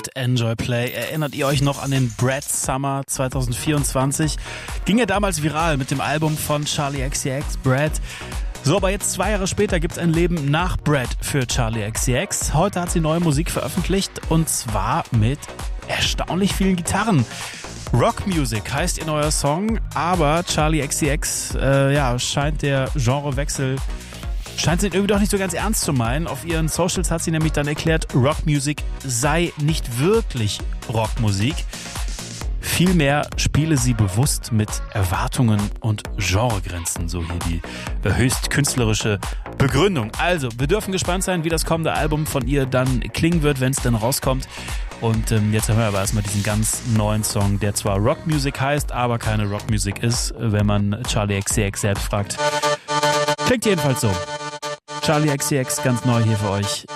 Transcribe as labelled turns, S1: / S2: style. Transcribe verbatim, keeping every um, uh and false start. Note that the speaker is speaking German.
S1: Soft Enjoy Play. Erinnert ihr euch noch an den Brad Summer zwanzig vierundzwanzig? Ging ja damals viral mit dem Album von Charli X C X, Brad. So, aber jetzt zwei Jahre später gibt's ein Leben nach Brad für Charli X C X. Heute hat sie neue Musik veröffentlicht und zwar mit erstaunlich vielen Gitarren. Rock Music heißt ihr neuer Song, aber Charli X C X äh, ja, scheint der Genrewechsel Scheint sie irgendwie doch nicht so ganz ernst zu meinen. Auf ihren Socials hat sie nämlich dann erklärt, Rockmusik sei nicht wirklich Rockmusik. Vielmehr spiele sie bewusst mit Erwartungen und Genregrenzen, so hier die höchst künstlerische Begründung. Also, wir dürfen gespannt sein, wie das kommende Album von ihr dann klingen wird, wenn es dann rauskommt. Und ähm, jetzt hören wir aber erstmal diesen ganz neuen Song, der zwar Rockmusik heißt, aber keine Rockmusik ist, wenn man Charli X C X selbst fragt. Klingt jedenfalls so. Charli X C X ganz neu hier für euch.